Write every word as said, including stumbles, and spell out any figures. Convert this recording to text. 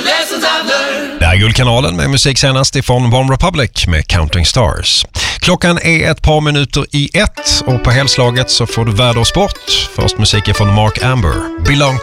lessons I've learned. Det är Guldkanalen med musik senast ifrån One Republic med Counting Stars. Klockan är ett par minuter i ett och på helslaget så får du väder och sport. Först musik från Mark Amber, Belong